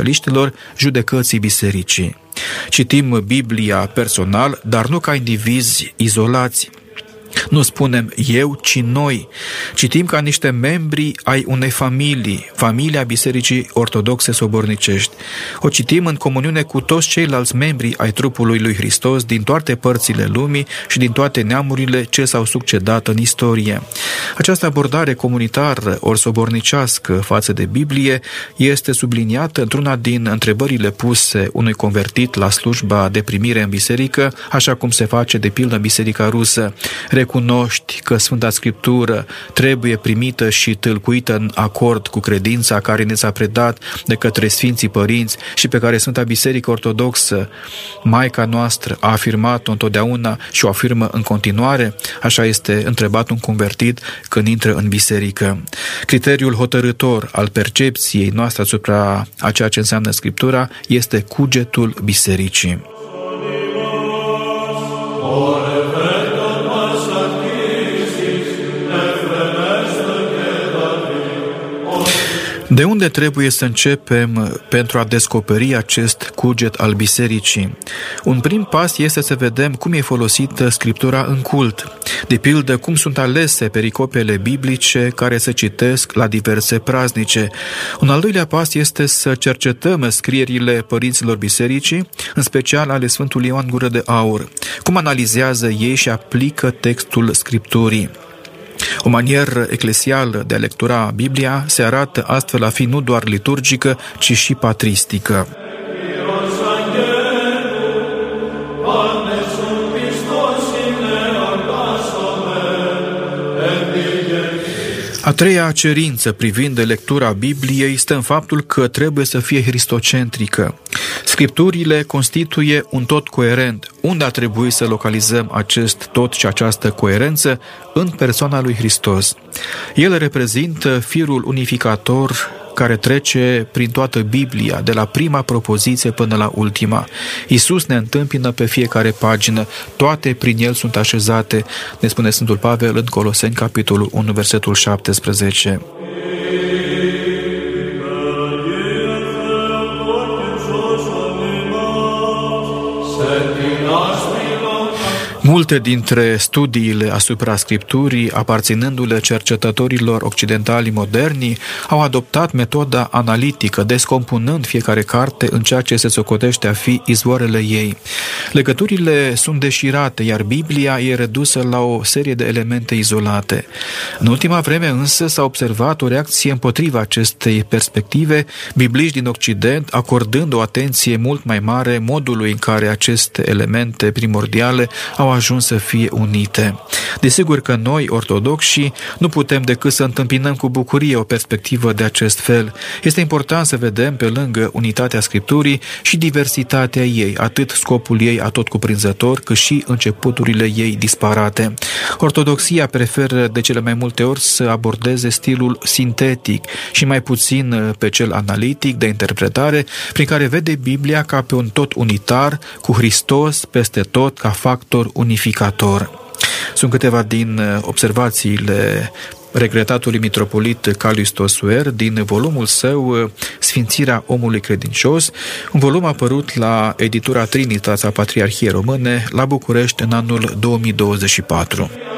specialiștilor judecății bisericii. Citim Biblia personal, dar nu ca indivizi izolați. Nu spunem eu, ci noi. Citim ca niște membri ai unei familii, familia Bisericii Ortodoxe Sobornicești. O citim în comuniune cu toți ceilalți membri ai trupului lui Hristos din toate părțile lumii și din toate neamurile ce s-au succedat în istorie. Această abordare comunitară ori sobornicească față de Biblie este subliniată într-una din întrebările puse unui convertit la slujba de primire în biserică, așa cum se face de pildă în Biserica Rusă. Recunoști că Sfânta Scriptură trebuie primită și tâlcuită în acord cu credința care ne s-a predat de către Sfinții Părinți și pe care Sfânta Biserică Ortodoxă, Maica noastră, a afirmat-o întotdeauna și o afirmă în continuare? Așa este întrebat un convertit când intră în biserică. Criteriul hotărâtor al percepției noastre asupra a ceea ce înseamnă Scriptura este cugetul bisericii. De unde trebuie să începem pentru a descoperi acest cuget al bisericii? Un prim pas este să vedem cum e folosită Scriptura în cult. De pildă, cum sunt alese pericopele biblice care se citesc la diverse praznice. Un al doilea pas este să cercetăm scrierile părinților bisericii, în special ale Sfântului Ioan Gură de Aur. Cum analizează ei și aplică textul Scripturii. O manieră eclesială de a lectura Biblia se arată astfel a fi nu doar liturgică, ci și patristică. A treia cerință privind lectura Bibliei stă în faptul că trebuie să fie hristocentrică. Scripturile constituie un tot coerent. Unde ar trebui să localizăm acest tot și această coerență? În persoana lui Hristos. El reprezintă firul unificator care trece prin toată Biblia, de la prima propoziție până la ultima. Iisus ne întâmpină pe fiecare pagină, toate prin El sunt așezate, ne spune Sfântul Pavel în Coloseni, capitolul 1, versetul 17. Multe dintre studiile asupra Scripturii, aparținându-le cercetătorilor occidentali moderni, au adoptat metoda analitică, descompunând fiecare carte în ceea ce se socotește a fi izvoarele ei. Legăturile sunt deșirate, iar Biblia e redusă la o serie de elemente izolate. În ultima vreme însă s-a observat o reacție împotriva acestei perspective, bibliști din Occident acordând o atenție mult mai mare modului în care aceste elemente primordiale au ajuns să fie unite. Desigur că noi, ortodoxi, nu putem decât să întâmpinăm cu bucurie o perspectivă de acest fel. Este important să vedem pe lângă unitatea Scripturii și diversitatea ei, atât scopul ei atotcuprinzător, cât și începuturile ei disparate. Ortodoxia preferă de cele mai multe ori să abordeze stilul sintetic și mai puțin pe cel analitic de interpretare, prin care vede Biblia ca pe un tot unitar, cu Hristos peste tot ca factor unificator. Sunt câteva din observațiile regretatului mitropolit Calius Tosuer din volumul său Sfințirea omului credincios, un volum apărut la editura Trinitas a Patriarhiei Române la București în anul 2024.